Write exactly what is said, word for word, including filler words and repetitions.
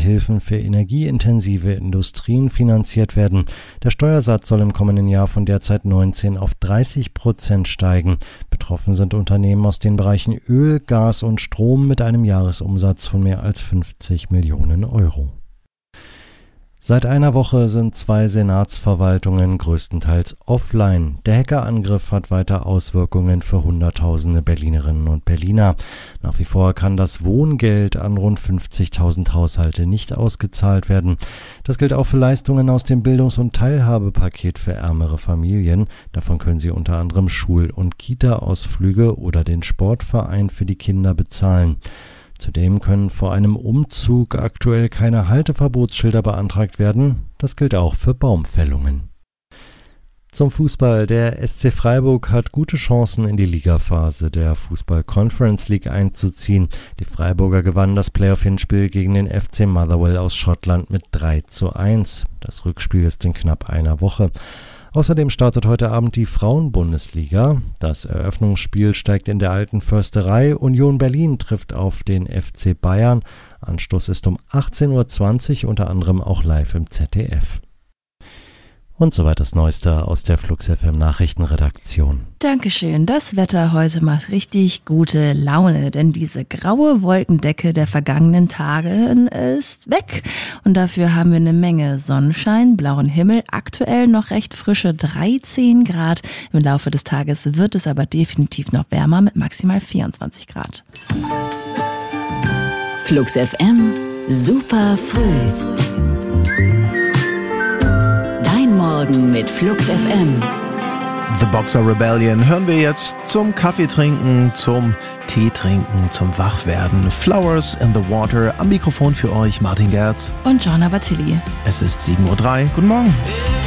Hilfen für energieintensive Industrien finanziert werden. Der Steuersatz soll im kommenden Jahr von derzeit neunzehn auf dreißig Prozent steigen. Betroffen sind Unternehmen aus den Bereichen Öl, Gas und Strom mit einem Jahresumsatz von mehr als fünfzig Millionen Euro. Seit einer Woche sind zwei Senatsverwaltungen größtenteils offline. Der Hackerangriff hat weiter Auswirkungen für Hunderttausende Berlinerinnen und Berliner. Nach wie vor kann das Wohngeld an rund fünfzigtausend Haushalte nicht ausgezahlt werden. Das gilt auch für Leistungen aus dem Bildungs- und Teilhabepaket für ärmere Familien. Davon können sie unter anderem Schul- und Kita-Ausflüge oder den Sportverein für die Kinder bezahlen. Zudem können vor einem Umzug aktuell keine Halteverbotsschilder beantragt werden. Das gilt auch für Baumfällungen. Zum Fußball. Der S C Freiburg hat gute Chancen, in die Ligaphase der Fußball-Conference League einzuziehen. Die Freiburger gewannen das Playoff-Hinspiel gegen den F C Motherwell aus Schottland mit drei zu eins. Das Rückspiel ist in knapp einer Woche. Außerdem startet heute Abend die Frauen-Bundesliga. Das Eröffnungsspiel steigt in der Alten Försterei. Union Berlin trifft auf den F C Bayern. Anstoß ist um achtzehn Uhr zwanzig, unter anderem auch live im Z D F. Und soweit das Neueste aus der Flux F M Nachrichtenredaktion. Dankeschön. Das Wetter heute macht richtig gute Laune, denn diese graue Wolkendecke der vergangenen Tage ist weg. Und dafür haben wir eine Menge Sonnenschein, blauen Himmel, aktuell noch recht frische dreizehn Grad. Im Laufe des Tages wird es aber definitiv noch wärmer mit maximal vierundzwanzig Grad. Flux F M, super früh. Morgen mit Flux F M. The Boxer Rebellion hören wir jetzt zum Kaffee trinken, zum Tee trinken, zum Wachwerden. Flowers in the Water. Am Mikrofon für euch Martin Gerz und Joanna Batilli. Es ist sieben Uhr drei. Guten Morgen.